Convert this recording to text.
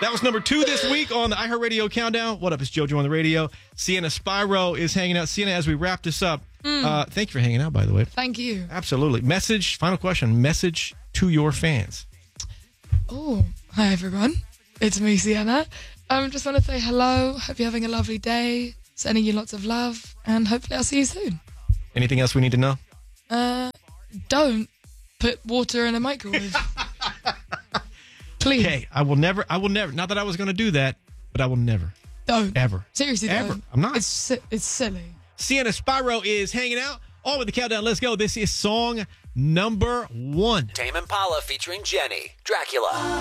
That was number 2 this week on the iHeartRadio Countdown. What up? It's JoJo on the radio. Sienna Spyro is hanging out. Sienna, as we wrap this up, thank you for hanging out, by the way. Thank you. Absolutely. Final question. Message to your fans. Oh, hi everyone. It's me, Sienna. Just want to say hello. Hope you're having a lovely day. Sending you lots of love, and hopefully I'll see you soon. Anything else we need to know? Don't put water in a microwave. Please. Okay, I will never, not that I was going to do that, but I will never. Don't. Ever. Seriously, Ever. don't. I'm not. It's silly. Sienna Spyro is hanging out. On with the countdown. Let's go. This is song number 1. Tame Impala featuring Jenny, Dracula.